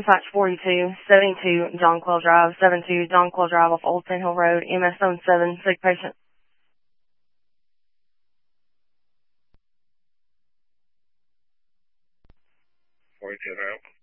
Dispatch 42, 72 John Quell Drive, 72 John Quell Drive off Old Sand Hill Road, EMS 77, sick patient. 42 now.